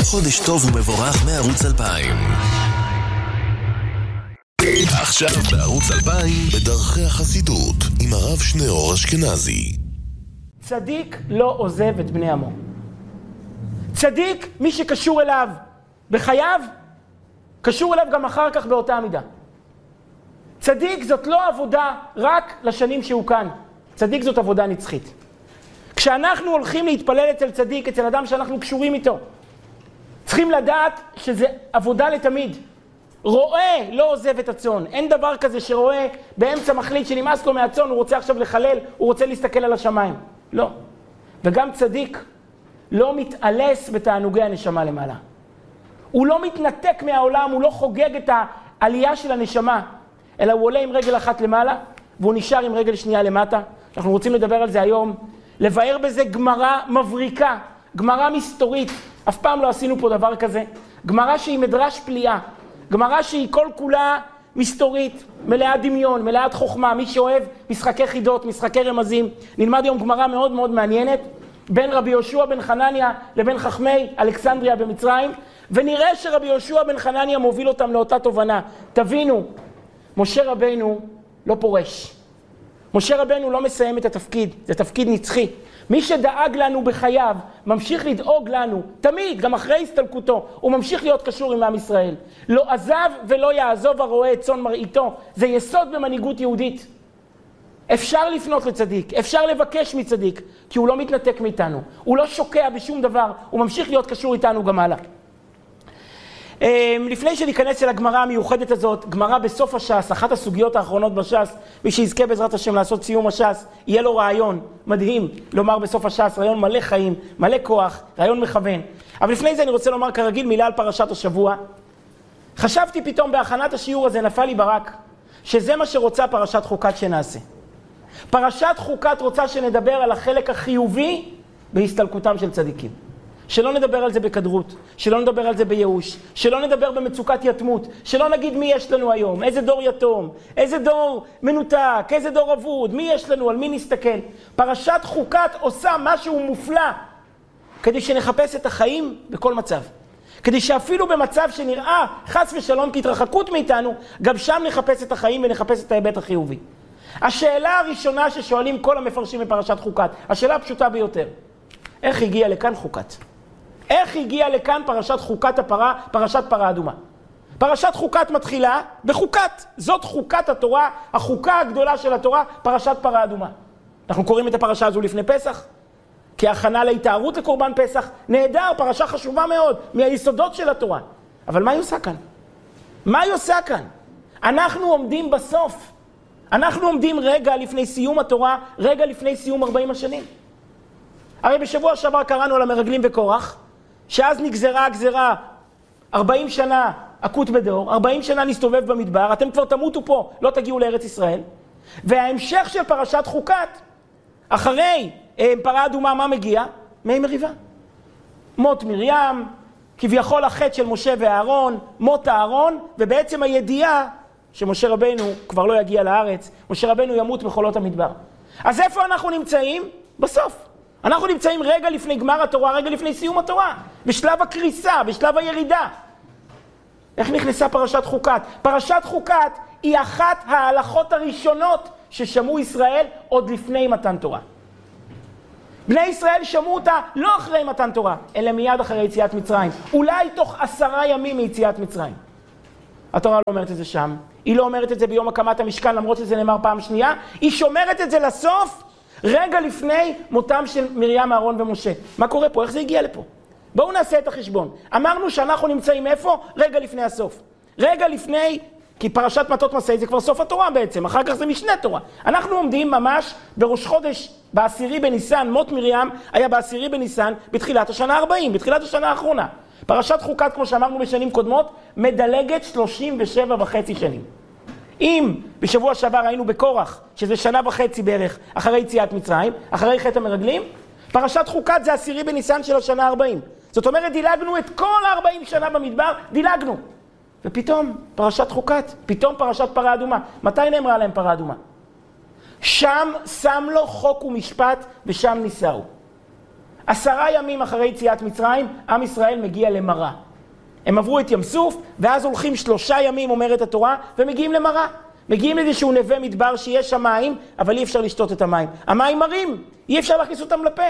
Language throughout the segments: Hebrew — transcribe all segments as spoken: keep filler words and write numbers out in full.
חודש טוב ומבורך מערוץ אלפיים. עכשיו בערוץ אלפיים בדרכי החסידות עם הרב שניאור אשכנזי. צדיק לא עוזב את בני עמו. צדיק, מי שקשור אליו בחייו, קשור אליו גם אחר כך באותה המידה. צדיק זאת לא עבודה רק לשנים שהוא כאן. צדיק זאת עבודה נצחית. כשאנחנו הולכים להתפלל אצל צדיק, אצל אדם שאנחנו קשורים איתו, צריכים לדעת שזה עבודה לתמיד. רואה לא עוזב את הצאן. אין דבר כזה שרואה באמצע מחליט שנמאס לו מהצאן, הוא רוצה עכשיו לחלל, הוא רוצה להסתכל על השמיים. לא. וגם צדיק לא מתעלס בתענוגי הנשמה למעלה. הוא לא מתנתק מהעולם, הוא לא חוגג את העלייה של הנשמה, אלא הוא עולה עם רגל אחת למעלה, והוא נשאר עם רגל שנייה למטה. אנחנו רוצים לדבר על זה היום, לבאר בזה גמרא מבריקה, גמרא מסתורית. אף פעם לא עשינו פה דבר כזה. גמרא שהיא מדרש פליאה, גמרא שהיא כל כולה מסתורית, מלאת דמיון, מלאת חוכמה. מי שאוהב משחקי חידות, משחקי רמזים, נלמד היום גמרא מאוד מאוד מעניינת, בין רבי יהושע בן חנניה לבין חכמי אלכסנדריה במצרים, ונראה שרבי יהושע בן חנניה מוביל אותם לאותה תובנה. תבינו, משה רבנו לא פורש. משה רבנו לא מסיים את התפקיד, זה תפקיד נצחי. מי שדאג לנו בחייו, ממשיך לדאוג לנו, תמיד, גם אחרי הסתלקותו, הוא ממשיך להיות קשור עם עם ישראל. לא עזב ולא יעזוב הרועה את צאן מרעיתו, זה יסוד במנהיגות יהודית. אפשר לפנות לצדיק, אפשר לבקש מצדיק, כי הוא לא מתנתק מאיתנו, הוא לא שוקע בשום דבר, הוא ממשיך להיות קשור איתנו גם הלאה. לפני שניכנס אל הגמרא המיוחדת הזאת, גמרא בסוף הש"ס, אחת הסוגיות האחרונות בש"ס, מי שיזכה בעזרת השם לעשות סיום הש"ס, יהיה לו רעיון מדהים לומר בסוף הש"ס, רעיון מלא חיים, מלא כוח, רעיון מכוון. אבל לפני זה אני רוצה לומר כרגיל מילה על פרשת השבוע. חשבתי פתאום בהכנת השיעור הזה, נפל לי ברק, שזה מה שרוצה פרשת חוקת שנעשה. פרשת חוקת רוצה שנדבר על החלק החיובי בהסתלקותם של צדיקים. שלא נדבר על זה בקדרות, שלא נדבר על זה בייאוש, שלא נדבר במצוקת יתמות, שלא נגיד מי יש לנו היום, איזה דור יתום, איזה דור מנותק, איזה דור אבוד, מי יש לנו, על מי נסתכל. פרשת חוקת עושה משהו מופלא, כדי שנחפש את החיים בכל מצב. כדי שאפילו במצב שנראה חס ושלום כהתרחקות מאיתנו, גם שם נחפש את החיים ונחפש את ההיבט החיובי. השאלה הראשונה ששואלים כל המפרשים בפרשת חוקת, השאלה הפשוטה ביותר, איך הגיע לכאן חוקת? איך הגיע לכאן פרשת חוקת הפרה, פרשת פרה אדומה? פרשת חוקת מתחילה בחוקת. זאת חוקת התורה, החוקה הגדולה של התורה, פרשת פרה אדומה. אנחנו קוראים את הפרשה הזו לפני פסח, כהכנה להתארות לקורבן פסח. נהדר, פרשה חשובה מאוד, מהיסודות של התורה. אבל מה היא עושה כאן? מה היא עושה כאן? אנחנו עומדים בסוף. אנחנו עומדים רגע לפני סיום התורה, רגע לפני סיום ארבעים השנים. הרי בשבוע שעבר קראנו על המרגלים וקורח, שאז נגזרה הגזרה ארבעים שנה עקות בדור, ארבעים שנה נסתובב במדבר, אתם כבר תמותו פה, לא תגיעו לארץ ישראל. וההמשך של פרשת חוקת, אחרי פרה אדומה, מה מגיע? מי מריבה. מות מרים, כביכול החטא של משה ואהרון, מות אהרון, ובעצם הידיעה שמשה רבנו כבר לא יגיע לארץ, משה רבנו ימות בחולות המדבר. אז איפה אנחנו נמצאים? בסוף. אנחנו נמצאים רגע לפני גמר התורה, רגע לפני סיום התורה, בשלב הקריסה, בשלב הירידה. איך נכנסה פרשת חוקת? פרשת חוקת היא אחת ההלכות הראשונות ששמעו ישראל עוד לפני מתן תורה. בני ישראל שמעו אותה לא אחרי מתן תורה, אלא מיד אחרי יציאת מצרים. אולי תוך עשרה ימים מיציאת מצרים. התורה לא אומרת את זה שם. היא לא אומרת את זה ביום הקמת המשכן, למרות שזה נאמר פעם שנייה. היא שומרת את זה לסוף, רגע לפני מותם של מרים, אהרון ומשה. מה קורה פה? איך זה הגיע לפה? בואו נעשה את החשבון. אמרנו שאנחנו נמצאים איפה? רגע לפני הסוף. רגע לפני, כי פרשת מטות מסעי זה כבר סוף התורה בעצם, אחר כך זה משנה תורה. אנחנו עומדים ממש בראש חודש, בעשירי בניסן, מות מרים היה בעשירי בניסן, בתחילת השנה ארבעים, בתחילת השנה האחרונה. פרשת חוקת, כמו שאמרנו בשנים קודמות, מדלגת שלושים ושבע וחצי שנים. אם בשבוע שעבר היינו בקורח, שזה שנה וחצי בערך אחרי יציאת מצרים, אחרי חטא המרגלים, פרשת חוקת זה עשירי בניסן של השנה ארבעים. זאת אומרת, דילגנו את כל ארבעים שנה במדבר, דילגנו. ופתאום פרשת חוקת, פתאום פרשת פרה אדומה. מתי נאמרה להם פרה אדומה? שם שם לו חוק ומשפט ושם ניסהו. עשרה ימים אחרי יציאת מצרים, עם ישראל מגיע למראה. הם עברו את ים סוף, ואז הולכים שלושה ימים, אומרת התורה, ומגיעים למראה. מגיעים לאיזשהו נווה מדבר שיש שם מים, אבל אי אפשר לשתות את המים. המים מרים, אי אפשר להכניס אותם לפה.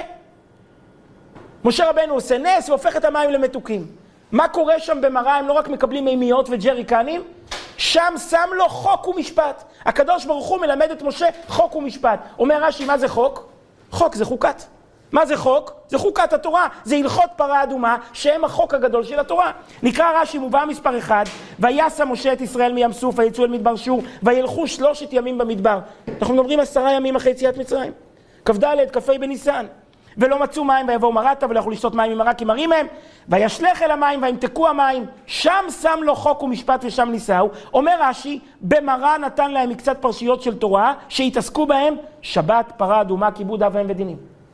משה רבנו עושה נס והופך את המים למתוקים. מה קורה שם במראה? הם לא רק מקבלים מימיות וג'ריקנים, שם שם לו חוק ומשפט. הקדוש ברוך הוא מלמד את משה חוק ומשפט. אומר רש"י, מה זה חוק? חוק זה חוקת. מה זה חוק? זה חוקת התורה. זה הלכות פרה אדומה, שהם החוק הגדול של התורה. נקרא רש"י מובא מספר אחד, ויסע משה את ישראל מים סוף, ויצאו אל מדבר שור, וילכו שלושת ימים במדבר. אנחנו מדברים עשרה ימים אחרי יציאת מצרים. כ"ד, כ"ה בניסן. ולא מצאו מים, ויבואו מרתה, ולא יכלו לשתות מים ממראה כי מרים הם, וישלך אל המים, וימתקו המים, שם שם לו חוק ומשפט ושם ניסהו. אומר רש"י, במראה נתן להם מקצת פרשיות של תורה, שהתעסקו בהם, שבת, פרה אדומה, כיבוד אב ואם ודינים.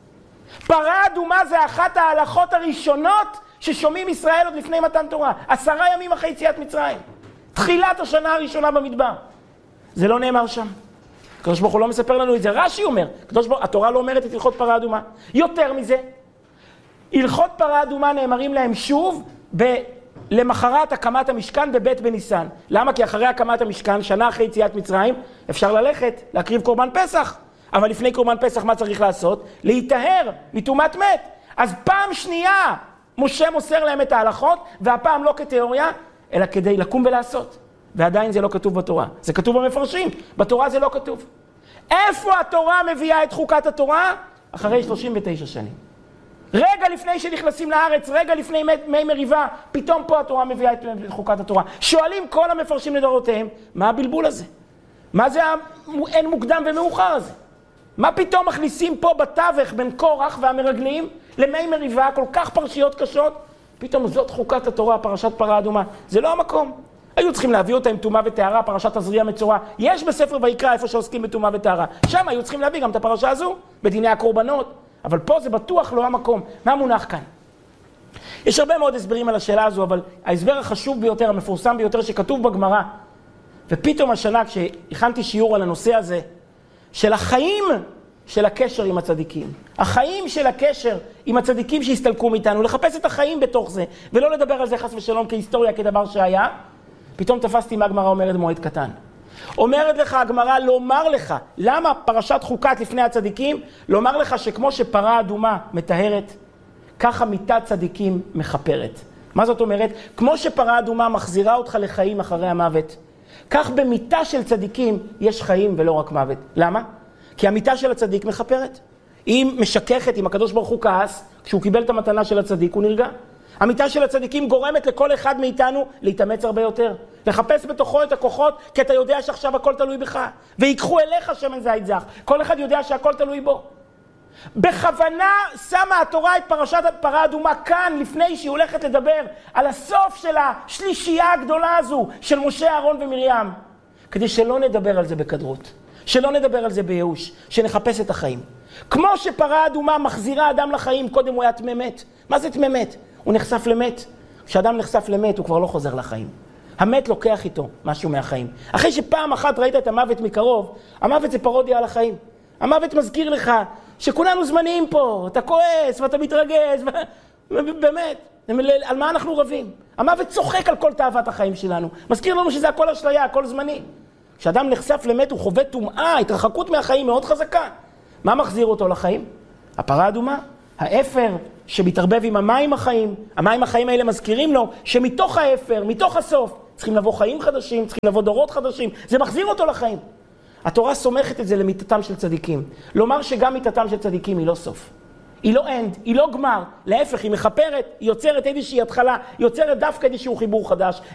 פרה אדומה זה אחת ההלכות הראשונות ששומעים ישראל עוד לפני מתן תורה. עשרה ימים אחרי יציאת מצרים. תחילת השנה הראשונה במדבר. זה לא נאמר שם. הקדוש ברוך הוא לא מספר לנו את זה. רש"י אומר, הקדוש ברוך, התורה לא אומרת את הלכות פרה אדומה. יותר מזה, הלכות פרה אדומה נאמרים להם שוב ב... למחרת הקמת המשכן בבית בניסן. למה? כי אחרי הקמת המשכן, שנה אחרי יציאת מצרים, אפשר ללכת, להקריב קורבן פסח. אבל לפני קורבן פסח מה צריך לעשות? להיטהר מטומאת מת. אז פעם שנייה משה מוסר להם את ההלכות, והפעם לא כתיאוריה, אלא כדי לקום ולעשות. ועדיין זה לא כתוב בתורה. זה כתוב במפרשים, בתורה זה לא כתוב. איפה התורה מביאה את חוקת התורה? אחרי שלושים ותשע שנים. רגע לפני שנכנסים לארץ, רגע לפני מי מריבה, פתאום פה התורה מביאה את חוקת התורה. שואלים כל המפרשים לדורותיהם, מה הבלבול הזה? מה זה אין מוקדם ומאוחר הזה? מה פתאום מכניסים פה בתווך בין קורח והמרגלים למי מריבה, כל כך פרשיות קשות? פתאום זאת חוקת התורה, פרשת פרה אדומה. זה לא המקום. היו צריכים להביא אותה עם טומאה וטהרה, פרשת תזריע מצורע. יש בספר ויקרא איפה שעוסקים בטומאה וטהרה. שם היו צריכים להביא גם את הפרשה הזו, בדיני הקורבנות. אבל פה זה בטוח לא המקום. מה מונח כאן? יש הרבה מאוד הסברים על השאלה הזו, אבל ההסבר החשוב ביותר, המפורסם ביותר שכתוב בגמרא, ופתאום השנה כשהכנתי שיעור על הנושא הזה, של החיים של הקשר עם הצדיקים. החיים של הקשר עם הצדיקים שהסתלקו מאיתנו, לחפש את החיים בתוך זה, ולא לדבר על זה חס ושלום כהיסטוריה, כדבר שהיה. פתאום תפסתי מה הגמרא אומרת מועד קטן. אומרת לך הגמרא לומר לך, למה פרשת חוקת לפני הצדיקים? לומר לך שכמו שפרה אדומה מטהרת, ככה מיתת צדיקים מחפרת. מה זאת אומרת? כמו שפרה אדומה מחזירה אותך לחיים אחרי המוות, כך במיתה של צדיקים יש חיים ולא רק מוות. למה? כי המיתה של הצדיק מחפרת. היא משככת, אם הקדוש ברוך הוא כעס, כשהוא קיבל את המתנה של הצדיק הוא נרגע. המיתה של הצדיקים גורמת לכל אחד מאיתנו להתאמץ הרבה יותר. לחפש בתוכו את הכוחות, כי אתה יודע שעכשיו הכל תלוי בך. ויקחו אליך שמן זית זך. כל אחד יודע שהכל תלוי בו. בכוונה שמה התורה את פרשת פרה אדומה כאן, לפני שהיא הולכת לדבר על הסוף של השלישייה הגדולה הזו, של משה, אהרון ומרים. כדי שלא נדבר על זה בכדרות. שלא נדבר על זה בייאוש. שנחפש את החיים. כמו שפרה אדומה מחזירה אדם לחיים, קודם הוא היה תמי מת. מה זה תמי מת? הוא נחשף למת. כשאדם נחשף למת, הוא כבר לא חוזר לחיים. המת לוקח איתו משהו מהחיים. אחרי שפעם אחת ראית את המוות מקרוב, המוות זה פרודיה על החיים. המוות מזכיר לך שכולנו זמניים פה, אתה כועס ואתה מתרגז, ו... באמת, על מה אנחנו רבים? המוות צוחק על כל תאוות החיים שלנו. מזכיר לנו שזה הכל אשליה, הכל זמני. כשאדם נחשף למת, הוא חווה טומאה, התרחקות מהחיים מאוד חזקה. מה מחזיר אותו לחיים? הפרה אדומה, האפר שמתערבב עם המים החיים. המים החיים האלה מזכירים לו שמתוך האפר, מתוך הסוף, צריכים לבוא חיים חדשים, צריכים לבוא דורות חדשים. זה מחזיר אותו לחיים. התורה סומכת את זה למיתתם של צדיקים. לומר שגם מיתתם של צדיקים היא לא סוף. היא לא אנד, היא לא גמר. להפך, היא מחפרת, היא יוצרת איזושהי התחלה, היא יוצרת דווקא איזשהו חיבור חדש.